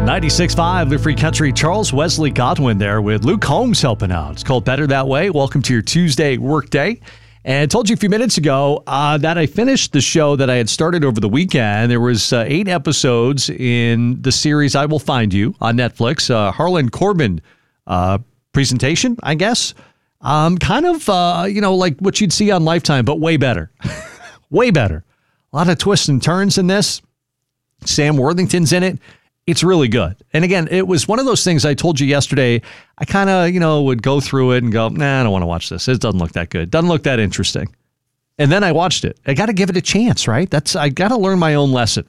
96.5, the Free Country. Charles Wesley Godwin there with Luke Holmes helping out. It's called Better That Way. Welcome to your Tuesday workday. And I told you a few minutes ago that I finished the show that I had started over the weekend. There was 8 episodes in the series I Will Find You on Netflix. Harlan Coben presentation, I guess. Kind of, like what you'd see on Lifetime, but way better. Way better. A lot of twists and turns in this. Sam Worthington's in it. It's really good. And again, it was one of those things I told you yesterday. I kind of, would go through it and go, nah, I don't want to watch this. It doesn't look that good. Doesn't look that interesting. And then I watched it. I got to give it a chance, right? I got to learn my own lesson.